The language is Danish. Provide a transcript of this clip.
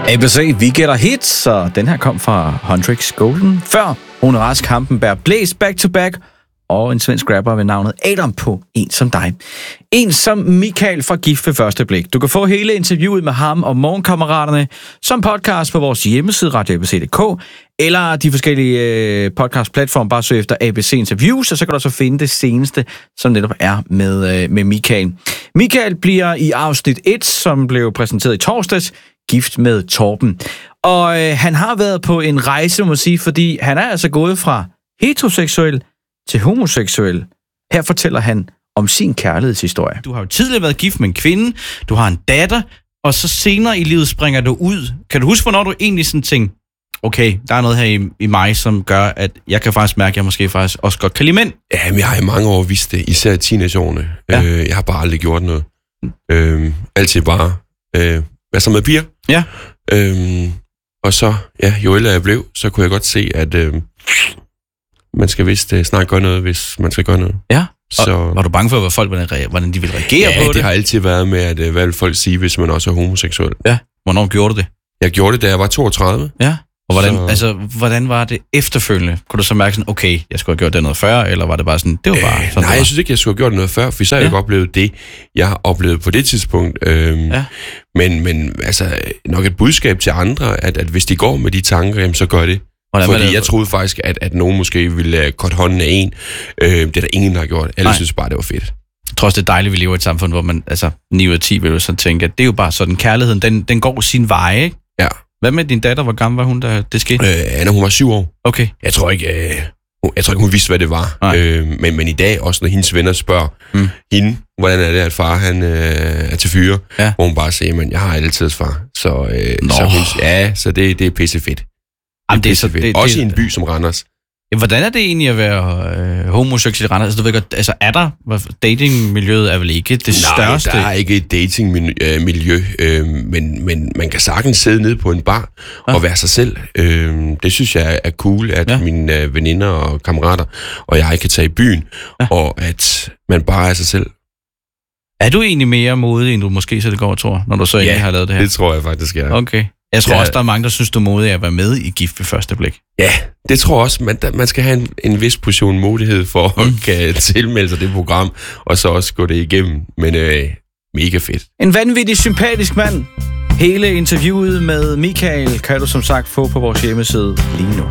ABC, vi gætter hits, og den her kom fra Hendrix Golden. Før Rune Rask, Hampenberg, Blaze Back to Back, og en svensk rapper ved navnet Adam på En som dig. En som Michael fra Gift ved første blik. Du kan få hele interviewet med ham og Morgenkammeraterne som podcast på vores hjemmeside radioabc.dk, eller de forskellige podcastplatforme. Bare søg efter ABC Interviews, og så kan du så finde det seneste, som netop er med Michael. Michael bliver i afsnit 1, som blev præsenteret i torsdags, gift med Torben. Og han har været på en rejse, må man sige, fordi han er altså gået fra heteroseksuel til homoseksuel. Her fortæller han om sin kærlighedshistorie. Du har jo tidligere været gift med en kvinde, du har en datter, og så senere i livet springer du ud. Kan du huske, hvornår du egentlig sådan tænkte, okay, der er noget her i mig, som gør, at jeg kan faktisk mærke, at jeg måske faktisk også godt kan lide mænd? Jamen, jeg har i mange år vidst det, især i teenageårene. Ja. Jeg har bare aldrig gjort noget. Altid bare være sammen med piger. Ja. Og så, jo ældre jeg blev, så kunne jeg godt se, at man skal vist snart gøre noget, hvis man skal gøre noget. Ja, så var du bange for, hvordan de ville reagere på det? Ja, det har altid været med, at hvad vil folk sige, hvis man også er homoseksuel. Ja, hvornår gjorde du det? Jeg gjorde det, da jeg var 32. Ja, og hvordan var det efterfølgende? Kunne du så mærke sådan, okay, jeg skulle have gjort det noget før, eller var det bare sådan, det var bare sådan? Nej, jeg synes ikke, jeg skulle have gjort det noget før, for så har jeg ikke oplevet det, jeg har oplevet på det tidspunkt. Men altså, nok et budskab til andre, at hvis de går med de tanker, jamen, så gør det. Fordi jeg troede faktisk, at nogen måske ville korte hånden af en. Det er der ingen, der har gjort. Alle synes bare, det var fedt. Jeg tror også, det er dejligt, at vi lever i et samfund, hvor man, 9 ud af 10 vil jo sådan tænke, at det er jo bare sådan, kærligheden, den går sin vej, ikke? Ja. Hvad med din datter? Hvor gammel var hun, da det skete? Anna, hun var 7 år. Okay. Jeg tror ikke, hun vidste, hvad det var. Men i dag, også når hendes venner spørger hende, hvordan er det, at far han er til fyre, hvor hun bare siger, men jeg har altid far. Så det er pissefedt. Jamen, det er så fedt. Også i en by som Randers. Hvordan er det egentlig at være homoseksuel i Randers? Du ved godt, er der datingmiljøet er vel ikke det største? Nej, der er ikke et datingmiljø, men man kan sagtens sidde nede på en bar og være sig selv. Det synes jeg er cool, at mine veninder og kammerater og jeg kan tage i byen, og at man bare er sig selv. Er du egentlig mere modig, end du måske så det går, tror, når du så egentlig har lavet det her? Det tror jeg faktisk, jeg er. Okay. Jeg tror også, der er mange, der synes, du er modig at være med i Gift ved første blik. Ja, det tror jeg også. Man skal have en vis portion modighed for at kan tilmelde sig det program, og så også gå det igennem. Men mega fedt. En vanvittig sympatisk mand. Hele interviewet med Michael kan du som sagt få på vores hjemmeside lige nu.